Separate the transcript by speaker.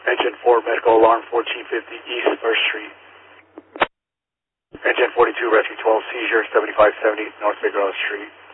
Speaker 1: Engine 4, medical alarm 1450 East 1st Street. Engine 42, rescue 12, seizure 7570 North Figueroa Street.